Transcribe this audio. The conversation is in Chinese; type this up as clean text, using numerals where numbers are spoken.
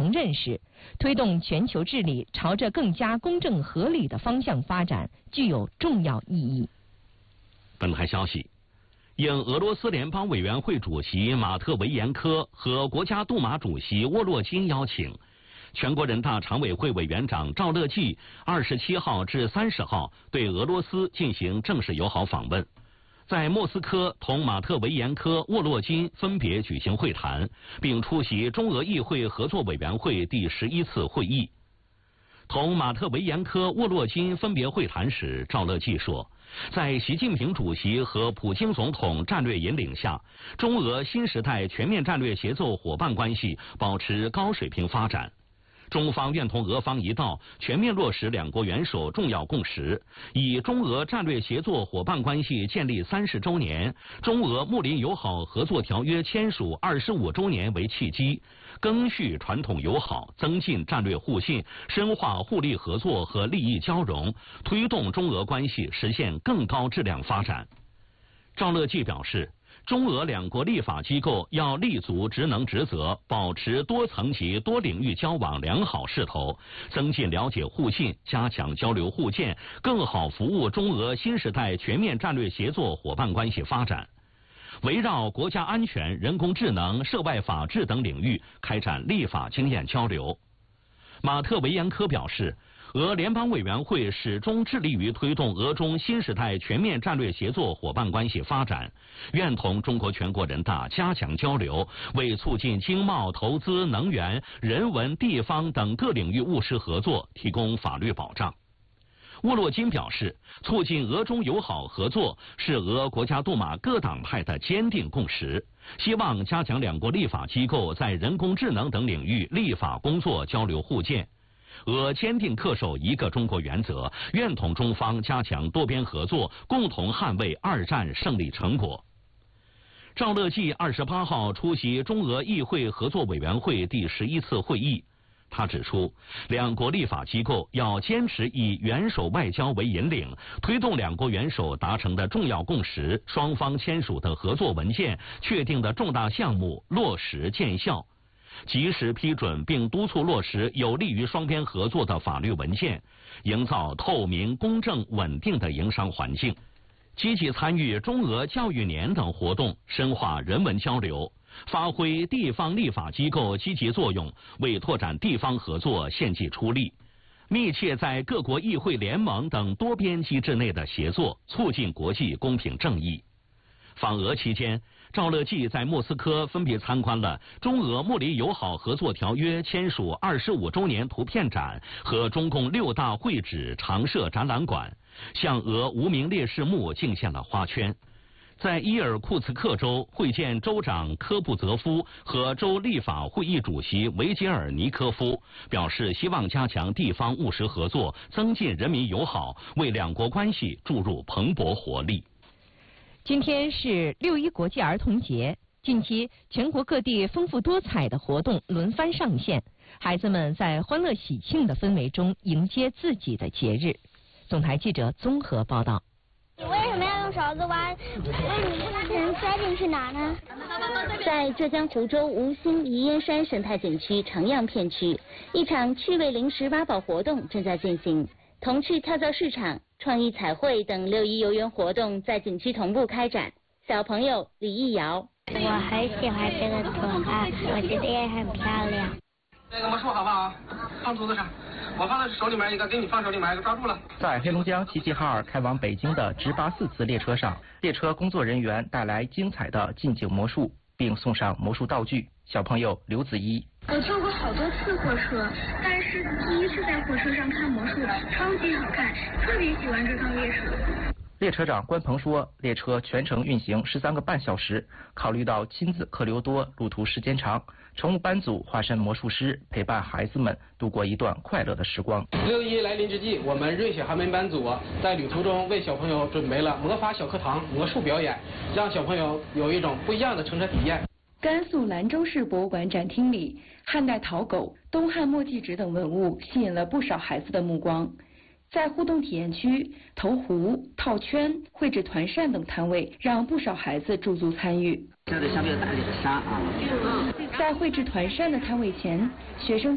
同认识，推动全球治理朝着更加公正合理的方向发展，具有重要意义。 本台消息，应俄罗斯联邦委员会主席马特维延科和国家杜马主席沃洛金邀请，全国人大常委会委员长赵乐际27号至30号对俄罗斯进行正式友好访问，在莫斯科同马特维延科、沃洛金分别举行会谈，并出席中俄议会合作委员会第11次会议。同马特维延科、沃洛金分别会谈时，赵乐际说，在习近平主席和普京总统战略引领下，中俄新时代全面战略协作伙伴关系保持高水平发展。中方愿同俄方一道，全面落实两国元首重要共识，以中俄战略协作伙伴关系建立30周年、中俄睦邻友好合作条约签署25周年为契机，赓续传统友好，增进战略互信，深化互利合作和利益交融，推动中俄关系实现更高质量发展。赵乐际表示，中俄两国立法机构要立足职能职责，保持多层级多领域交往良好势头，增进了解互信，加强交流互鉴，更好服务中俄新时代全面战略协作伙伴关系发展。围绕国家安全、人工智能、涉外法治等领域开展立法经验交流。马特维延科表示，俄联邦委员会始终致力于推动俄中新时代全面战略协作伙伴关系发展，愿同中国全国人大加强交流，为促进经贸、投资、能源、人文、地方等各领域务实合作提供法律保障。沃洛金表示，促进俄中友好合作是俄国家杜马各党派的坚定共识，希望加强两国立法机构在人工智能等领域立法工作交流互鉴。俄坚定恪守一个中国原则，愿同中方加强多边合作，共同捍卫2战胜利成果。赵乐际28号出席中俄议会合作委员会第11次会议，他指出，两国立法机构要坚持以元首外交为引领，推动两国元首达成的重要共识、双方签署的合作文件、确定的重大项目落实见效，及时批准并督促落实有利于双边合作的法律文件，营造透明、公正、稳定的营商环境，积极参与中俄教育年等活动，深化人文交流，发挥地方立法机构积极作用，为拓展地方合作献计出力，密切在各国议会联盟等多边机制内的协作，促进国际公平正义。访俄期间，赵乐际在莫斯科分别参观了中俄睦邻友好合作条约签署25周年图片展和中共6大会址常设展览馆，向俄无名烈士墓敬献了花圈。在伊尔库茨克州会见州长科布泽夫和州立法会议主席维杰尔尼科夫，表示希望加强地方务实合作，增进人民友好，为两国关系注入蓬勃活力。 今天是6·1国际儿童节，近期全国各地丰富多彩的活动轮番上线，孩子们在欢乐喜庆的氛围中迎接自己的节日。总台记者综合报道。 你为什么要用勺子挖？能塞进去哪呢？ 在浙江湖州吴兴宜烟山生态景区长样片区，一场趣味零食挖宝活动正在进行。童趣跳蚤市场、创意彩绘等6·1游园活动在景区同步开展。小朋友李艺瑶， 我很喜欢这个图案，我觉得也很漂亮。 那个魔术好不好？放桌子上，我放在手里面一个，给你放手里面一个，抓住了。 在黑龙江齐齐哈尔开往北京的直8-4次列车上，列车工作人员带来精彩的近景魔术，并送上魔术道具。小朋友刘子怡， 我坐过好多次火车，但是第一次在火车上看魔术，超级好看，特别喜欢这趟列车。 列车长关鹏说，列车全程运行13个半小时，考虑到亲子客流多、路途时间长，乘务班组化身魔术师，陪伴孩子们度过一段快乐的时光。 6·1来临之际，我们瑞雪寒门班组在旅途中为小朋友准备了魔法小课堂魔术表演，让小朋友有一种不一样的乘车体验。 甘肃兰州市博物馆展厅里，汉代陶狗、东汉墨迹纸等文物吸引了不少孩子的目光。在互动体验区，投壶、套圈、绘制团扇等摊位让不少孩子驻足参与。 这是相对大一点的沙啊。 在绘制团扇的摊位前，学生